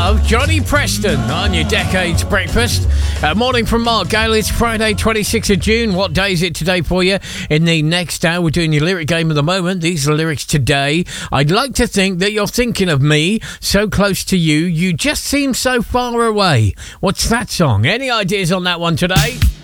Love, Johnny Preston on your Decades Breakfast. Morning from Mark Gale. It's Friday, 26th of June. What day is it today for you? In the next hour, we're doing your lyric game of the moment. These are the lyrics today. I'd like to think that you're thinking of me, so close to you, you just seem so far away. What's that song? Any ideas on that one today?